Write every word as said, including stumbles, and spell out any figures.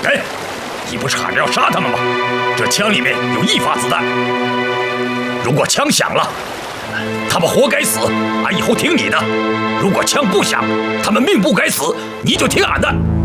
哎，你不是喊着要杀他们吗？这枪里面有一发子弹，如果枪响了，他们活该死，俺以后听你的；如果枪不响，他们命不该死，你就听俺的。